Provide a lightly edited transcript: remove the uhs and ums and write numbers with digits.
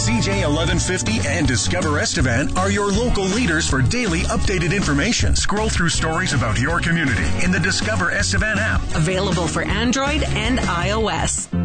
CJ 1150 and Discover Estevan are your local leaders for daily updated information. Scroll through stories about your community in the Discover Estevan app. Available for Android and iOS.